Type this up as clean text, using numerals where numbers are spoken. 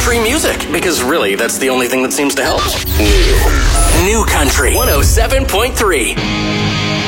country music, because really, that's the only thing that seems to help. New Country 107.3.